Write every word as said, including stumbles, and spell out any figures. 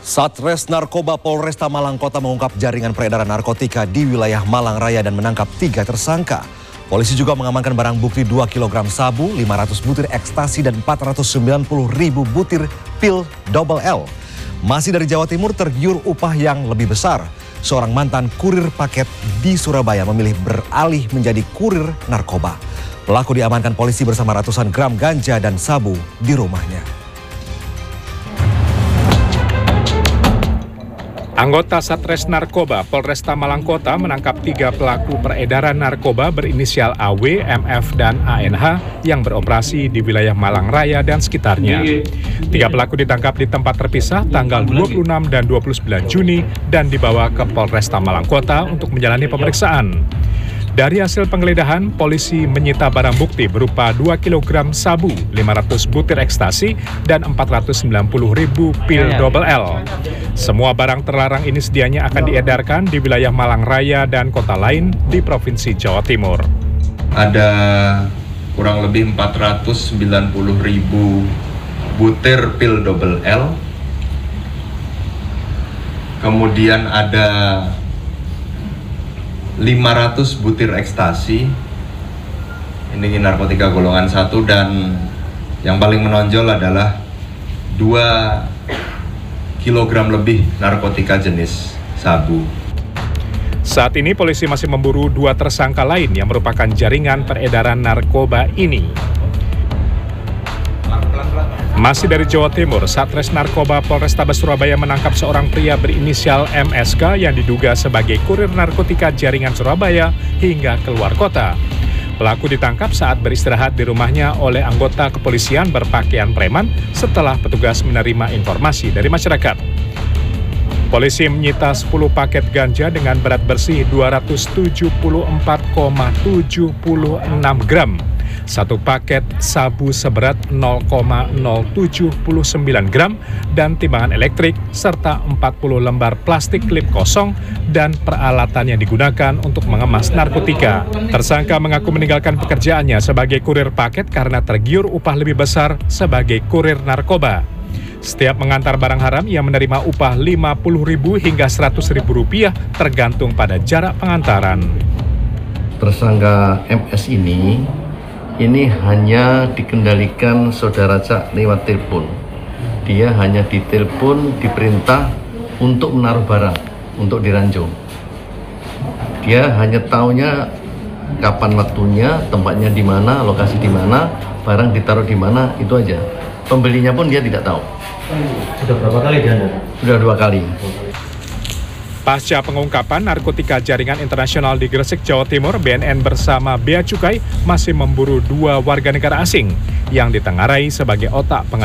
Satres Narkoba Polresta Malang Kota mengungkap jaringan peredaran narkotika di wilayah Malang Raya dan menangkap tiga tersangka. Polisi juga mengamankan barang bukti dua kilogram sabu, lima ratus butir ekstasi dan empat ratus sembilan puluh ribu butir pil double L. Masih dari Jawa Timur, tergiur upah yang lebih besar. Seorang mantan kurir paket di Surabaya memilih beralih menjadi kurir narkoba. Pelaku diamankan polisi bersama ratusan gram ganja dan sabu di rumahnya. Anggota Satres Narkoba Polresta Malang Kota menangkap tiga pelaku peredaran narkoba berinisial A W, M F, dan A N H yang beroperasi di wilayah Malang Raya dan sekitarnya. Tiga pelaku ditangkap di tempat terpisah tanggal dua puluh enam dan dua puluh sembilan Juni dan dibawa ke Polresta Malang Kota untuk menjalani pemeriksaan. Dari hasil penggeledahan, polisi menyita barang bukti berupa dua kilogram sabu, lima ratus butir ekstasi, dan empat ratus sembilan puluh ribu pil double L. Semua barang terlarang ini sedianya akan diedarkan di wilayah Malang Raya dan kota lain di Provinsi Jawa Timur. Ada kurang lebih empat ratus sembilan puluh ribu butir pil double L. Kemudian ada lima ratus butir ekstasi, ini narkotika golongan satu, dan yang paling menonjol adalah dua kilogram lebih narkotika jenis sabu. Saat ini polisi masih memburu dua tersangka lain yang merupakan jaringan peredaran narkoba ini. Masih dari Jawa Timur, Satres Narkoba Polrestabes Surabaya menangkap seorang pria berinisial M S K yang diduga sebagai kurir narkotika jaringan Surabaya hingga keluar kota. Pelaku ditangkap saat beristirahat di rumahnya oleh anggota kepolisian berpakaian preman setelah petugas menerima informasi dari masyarakat. Polisi menyita sepuluh paket ganja dengan berat bersih dua ratus tujuh puluh empat koma tujuh enam gram. Satu paket sabu seberat nol koma nol tujuh sembilan gram dan timbangan elektrik serta empat puluh lembar plastik klip kosong dan peralatan yang digunakan untuk mengemas narkotika. Tersangka mengaku meninggalkan pekerjaannya sebagai kurir paket karena tergiur upah lebih besar sebagai kurir narkoba. Setiap mengantar barang haram ia menerima upah lima puluh ribu hingga seratus ribu rupiah tergantung pada jarak pengantaran. Tersangka M S ini Ini hanya dikendalikan saudara Cak lewat telepon. Dia hanya ditelepon, diperintah untuk menaruh barang, untuk diranjung. Dia hanya taunya kapan waktunya, tempatnya di mana, lokasi di mana, barang ditaruh di mana, itu aja. Pembelinya pun dia tidak tahu. Sudah berapa kali dia? Sudah dua kali. Pasca pengungkapan narkotika jaringan internasional di Gresik, Jawa Timur, B N N bersama Bea Cukai masih memburu dua warga negara asing yang ditengarai sebagai otak pengadilan.